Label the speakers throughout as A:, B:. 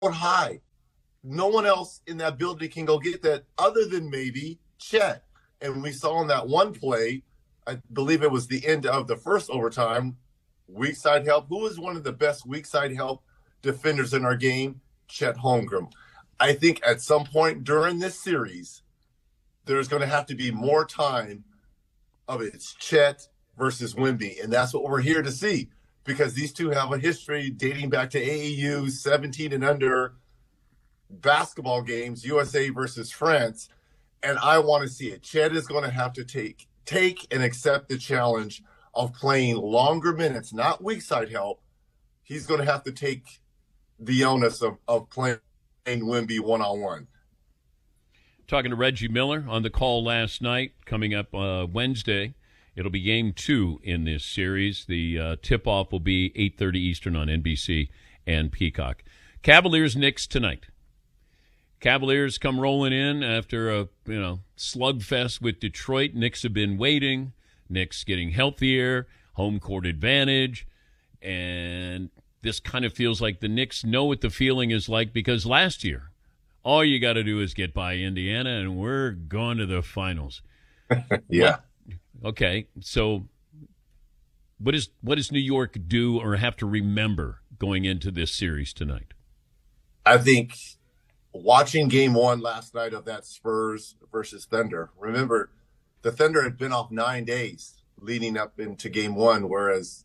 A: high. No one else in that building can go get that other than maybe Chet. And we saw in that one play, I believe it was the end of the first overtime, weak side help. Who was one of the best weak side help defenders in our game? Chet Holmgren. I think at some point during this series, there's going to have to be more time of it's Chet versus Wemby. And that's what we're here to see, because these two have a history dating back to AAU 17 and under basketball games, USA versus France. And I want to see it. Chet is going to have to take and accept the challenge of playing longer minutes, not weak side help. He's going to have to take the onus of playing Wemby one-on-one.
B: Talking to Reggie Miller on the call last night. Coming up Wednesday, it'll be game 2 in this series. The tip-off will be 8:30 Eastern on NBC and Peacock. Cavaliers-Knicks tonight. Cavaliers come rolling in after a slugfest with Detroit. Knicks have been waiting. Knicks getting healthier, home court advantage, and this kind of feels like the Knicks know what the feeling is like, because last year, all you got to do is get by Indiana, and we're going to the finals.
A: Yeah.
B: Okay, so what does New York do or have to remember going into this series tonight?
A: I think watching game 1 last night of that Spurs versus Thunder, remember, the Thunder had been off 9 days leading up into game 1, whereas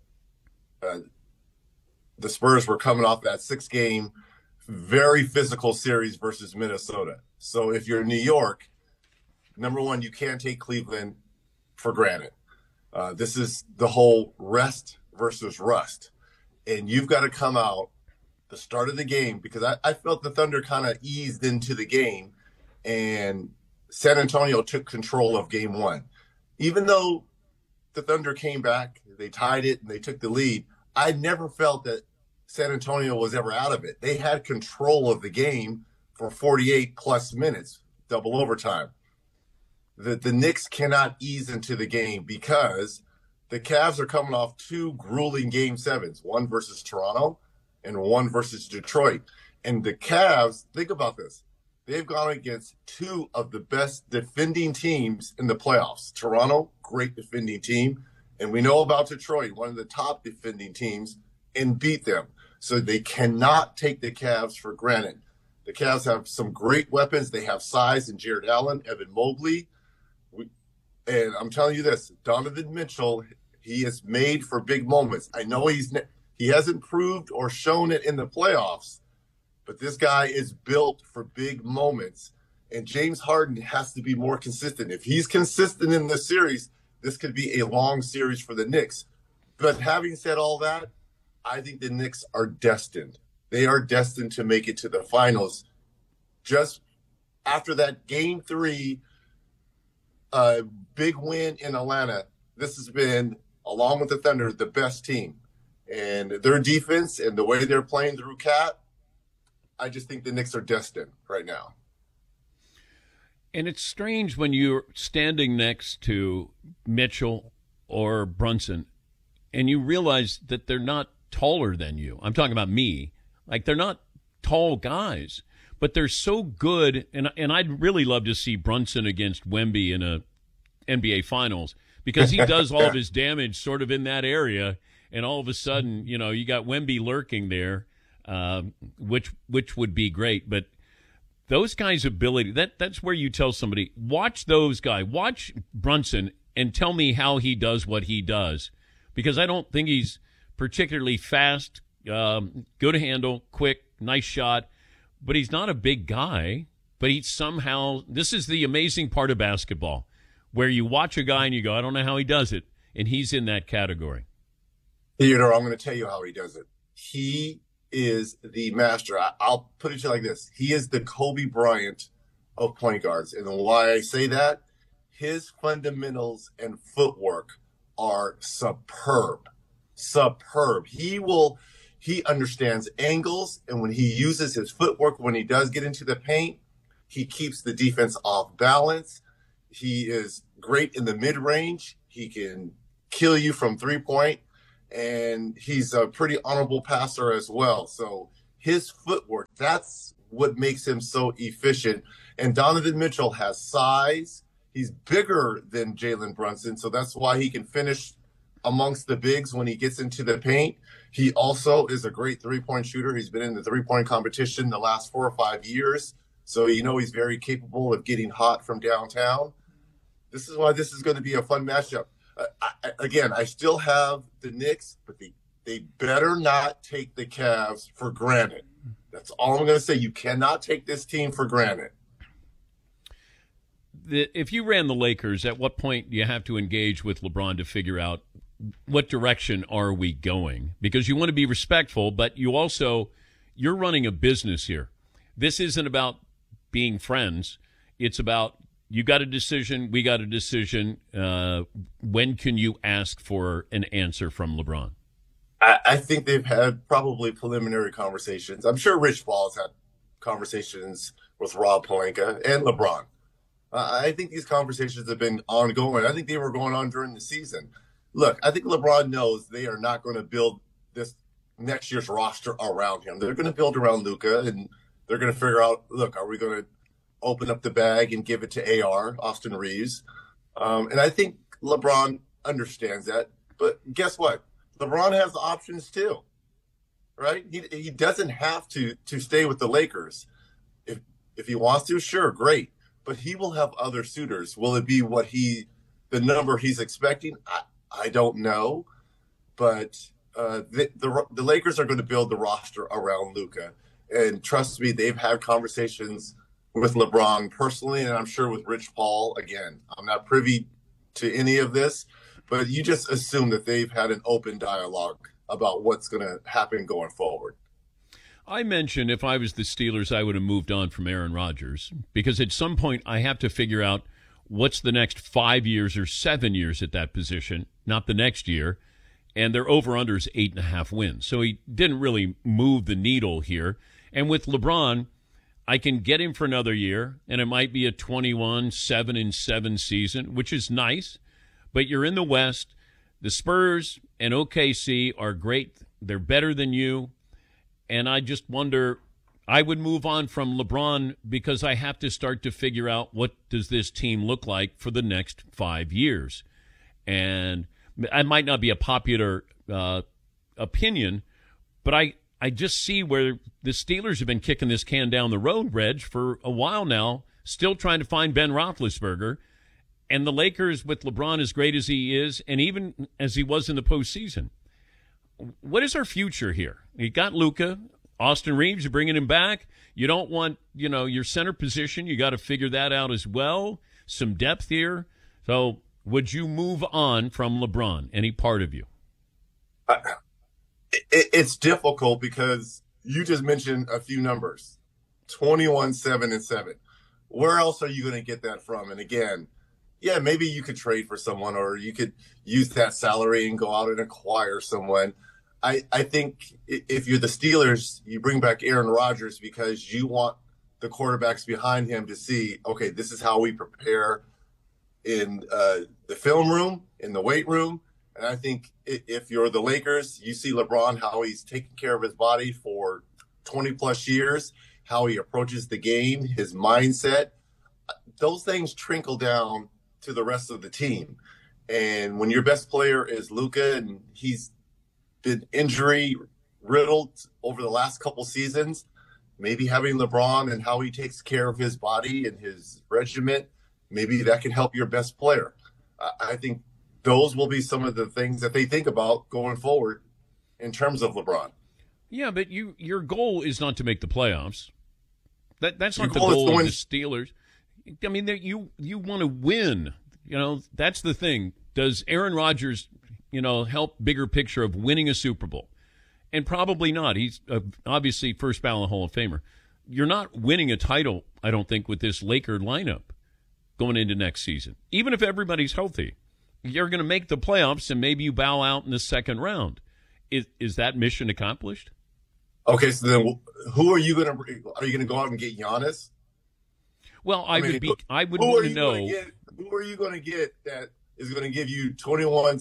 A: the Spurs were coming off that 6-game, very physical series versus Minnesota. So if you're New York, number one, you can't take Cleveland for granted. This is the whole rest versus rust. And you've got to come out the start of the game, because I felt the Thunder kind of eased into the game, and San Antonio took control of game 1. Even though the Thunder came back, they tied it, and they took the lead, I never felt that San Antonio was ever out of it. They had control of the game for 48-plus minutes, double overtime. The Knicks cannot ease into the game because the Cavs are coming off 2 grueling Game 7s, one versus Toronto and one versus Detroit. And the Cavs, think about this, they've gone against 2 of the best defending teams in the playoffs. Toronto, great defending team. And we know about Detroit, one of the top defending teams, and beat them. So they cannot take the Cavs for granted. The Cavs have some great weapons. They have size in Jared Allen, Evan Mobley. And I'm telling you this, Donovan Mitchell, he is made for big moments. I know he hasn't proved or shown it in the playoffs, but this guy is built for big moments. And James Harden has to be more consistent. If he's consistent in this series, this could be a long series for the Knicks. But having said all that, I think the Knicks are destined. They are destined to make it to the finals. Just after that Game 3 big win in Atlanta, this has been, along with the Thunder, the best team. And their defense and the way they're playing through Cat, I just think the Knicks are destined right now.
B: And it's strange when you're standing next to Mitchell or Brunson and you realize that they're not taller than you. I'm talking about me. Like, they're not tall guys, but they're so good. And I'd really love to see Brunson against Wemby in a NBA Finals, because he does all of his damage sort of in that area. And all of a sudden, you got Wemby lurking there, which would be great. But those guys' ability, that's where you tell somebody, watch those guys, watch Brunson, and tell me how he does what he does. Because I don't think he's particularly fast, good handle, quick, nice shot, but he's not a big guy. But he somehow, this is the amazing part of basketball, where you watch a guy and you go, I don't know how he does it, and he's in that category.
A: Theodore, I'm going to tell you how he does it. He is the master. I'll put it to you like this. He is the Kobe Bryant of point guards. And why I say that, his fundamentals and footwork are superb. Superb. He understands angles, and when he uses his footwork, when he does get into the paint, he keeps the defense off balance. He is great in the mid-range. He can kill you from three-point, and he's a pretty honorable passer as well. So his footwork, that's what makes him so efficient. And Donovan Mitchell has size. He's bigger than Jalen Brunson, so that's why he can finish amongst the bigs when he gets into the paint. He also is a great three-point shooter. He's been in the three-point competition the last 4 or 5 years, so he's very capable of getting hot from downtown. This is why this is going to be a fun matchup. I still have the Knicks, but they better not take the Cavs for granted. That's all I'm going to say. You cannot take this team for granted.
B: If you ran the Lakers, at what point do you have to engage with LeBron to figure out what direction are we going? Because you want to be respectful, but you're running a business here. This isn't about being friends. It's about you got a decision, we got a decision. When can you ask for an answer from LeBron?
A: I think they've had probably preliminary conversations. I'm sure Rich Paul has had conversations with Rob Pelinka and LeBron. I think these conversations have been ongoing. I think they were going on during the season. Look, I think LeBron knows they are not going to build this next year's roster around him. They're going to build around Luka, and they're going to figure out, look, are we going to open up the bag and give it to AR, Austin Reeves? And I think LeBron understands that. But guess what? LeBron has options too, right? He doesn't have to stay with the Lakers. If he wants to, sure, great. But he will have other suitors. Will it be the number he's expecting? I don't know. But the Lakers are going to build the roster around Luka. And trust me, they've had conversations with LeBron personally, and I'm sure with Rich Paul. Again, I'm not privy to any of this, but you just assume that they've had an open dialogue about what's going to happen going forward.
B: I mentioned if I was the Steelers, I would have moved on from Aaron Rodgers because at some point I have to figure out what's the next 5 years or 7 years at that position, not the next year. And their over-under is 8.5 wins. So he didn't really move the needle here. And with LeBron, I can get him for another year, and it might be a 21-7-7 season, which is nice. But you're in the West. The Spurs and OKC are great. They're better than you. And I just wonder, I would move on from LeBron because I have to start to figure out what does this team look like for the next 5 years. And I might not be a popular opinion, but I just see where the Steelers have been kicking this can down the road, Reg, for a while now, still trying to find Ben Roethlisberger. And the Lakers, with LeBron as great as he is, and even as he was in the postseason, what is our future here? You got Luka, Austin Reeves, you're bringing him back. You don't want, your center position. You got to figure that out as well. Some depth here. So would you move on from LeBron, any part of you?
A: It's difficult because you just mentioned a few numbers, 21-7-7. Where else are you going to get that from? And again, yeah, maybe you could trade for someone or you could use that salary and go out and acquire someone. I think if you're the Steelers, you bring back Aaron Rodgers because you want the quarterbacks behind him to see, okay, this is how we prepare in the film room, in the weight room. And I think if you're the Lakers, you see LeBron, how he's taken care of his body for 20-plus years, how he approaches the game, his mindset. Those things trickle down to the rest of the team. And when your best player is Luka and he's been injury riddled over the last couple seasons, maybe having LeBron and how he takes care of his body and his regiment, maybe that can help your best player. I think those will be some of the things that they think about going forward in terms of LeBron.
B: Yeah, but your goal is not to make the playoffs. That's not the goal of the Steelers. I mean, you want to win. That's the thing. Does Aaron Rodgers, help bigger picture of winning a Super Bowl? And probably not. He's obviously first ballot Hall of Famer. You're not winning a title, I don't think, with this Laker lineup going into next season. Even if everybody's healthy, you're going to make the playoffs and maybe you bow out in the second round. Is that mission accomplished?
A: Okay, so then who are you going to? Are you going to go out and get Giannis?
B: Well, I would want to know.
A: Who are you going to get that is going to give you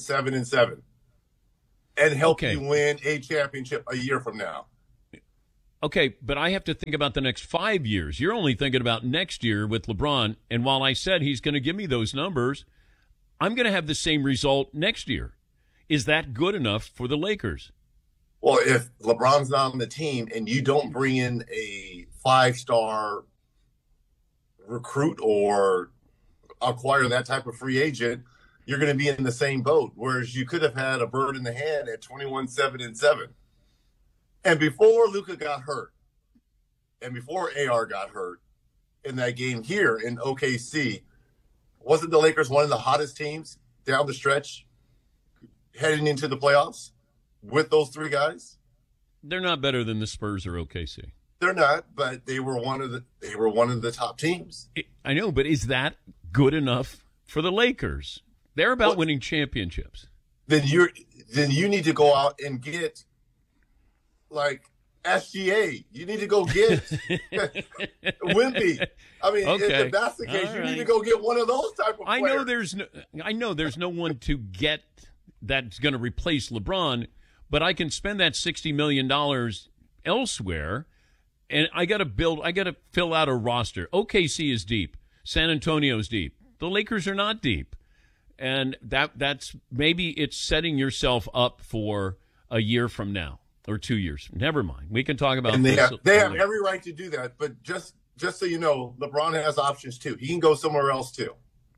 A: 21-7-7 and help you win a championship a year from now?
B: Okay, but I have to think about the next 5 years. You're only thinking about next year with LeBron. And while I said he's going to give me those numbers, I'm going to have the same result next year. Is that good enough for the Lakers?
A: Well, if LeBron's not on the team and you don't bring in a 5-star recruit or acquire that type of free agent, you're going to be in the same boat. Whereas you could have had a bird in the hand at 21-7-7. And before Luka got hurt, and before AR got hurt in that game here in OKC, wasn't the Lakers one of the hottest teams down the stretch heading into the playoffs with those three guys?
B: They're not better than the Spurs or OKC.
A: They're not, but they were one of the top teams.
B: I know, but is that good enough for the Lakers? They're about winning championships.
A: Then you need to go out and get like SGA. You need to go get Wimpy. I mean, if that's the case, you need to go get one of those type of players.
B: I know there's no one to get that's going to replace LeBron, but I can spend that $60 million elsewhere, and I got to fill out a roster. OKC is deep. San Antonio's deep. The Lakers are not deep. And that's maybe it's setting yourself up for a year from now or 2 years. Never mind. We can talk about
A: and
B: this.
A: They have every right to do that, but just so you know, LeBron has options too. He can go somewhere else too.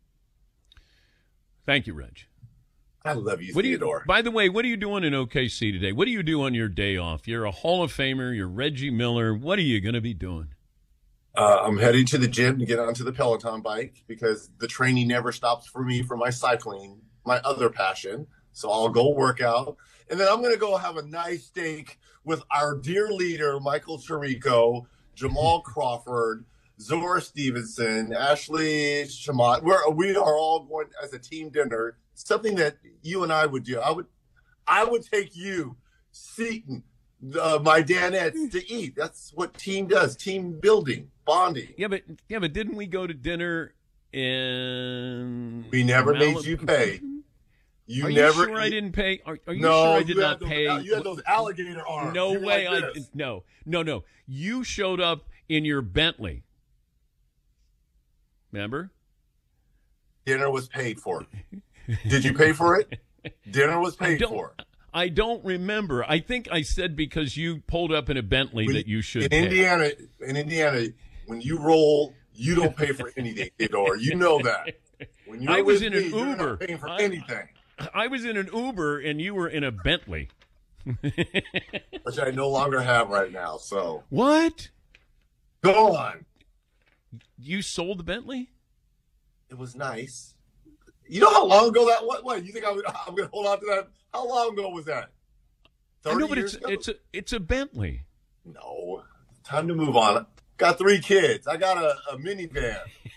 B: Thank you, Reg.
A: I love you, Theodore.
B: By the way, what are you doing in OKC today? What do you do on your day off? You're a Hall of Famer. You're Reggie Miller. What are you going to be doing?
A: I'm heading to the gym to get onto the Peloton bike because the training never stops for me for my cycling, my other passion. So I'll go work out. And then I'm going to go have a nice steak with our dear leader, Michael Chirico, Jamal Crawford, Zora Stevenson, Ashley Shamat. We are all going as a team dinner, something that you and I would do. I would take you, Seton, my Danettes to eat. That's what team does, team building, bonding.
B: Yeah, but didn't we go to dinner in
A: We never made you pay.
B: Are you sure I didn't pay? Are you sure I did not pay?
A: You had those alligator arms.
B: No way.
A: Like
B: No. You showed up in your Bentley. Remember?
A: Dinner was paid for. Did you pay for it? Dinner was paid for.
B: I don't remember. I think I said because you pulled up in a Bentley that you should pay.
A: In Indiana, when you roll, you don't pay for anything, Theodore. You know that. When you're
B: I was in
A: me,
B: an
A: you're
B: Uber.
A: not paying for anything.
B: I was in an Uber and you were in a Bentley.
A: Which I no longer have right now, so.
B: What?
A: Go on.
B: You sold the Bentley?
A: It was nice. You know how long ago that was? What, you think I'm going to hold on to that? How long ago was that? 30
B: I know, but
A: years ago?
B: it's a Bentley.
A: No. Time to move on. Got 3 kids. I got a minivan.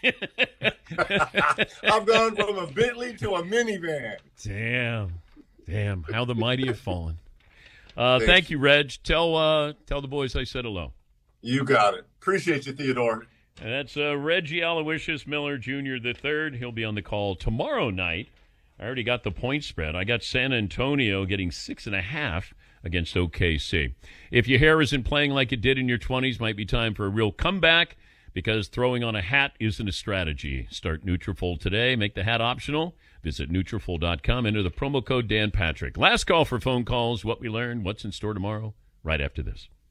A: I've gone from a Bentley to a minivan.
B: Damn. How the mighty have fallen. Thank you, Reg. Tell the boys I said hello.
A: You got it. Appreciate you, Theodore.
B: And that's Reggie Aloysius Miller Jr. III. He'll be on the call tomorrow night. I already got the point spread. I got San Antonio getting 6.5 against OKC. If your hair isn't playing like it did in your 20s, might be time for a real comeback because throwing on a hat isn't a strategy. Start Nutrafol today. Make the hat optional. Visit Nutrafol.com. Enter the promo code Dan Patrick. Last call for phone calls. What we learned, what's in store tomorrow, right after this.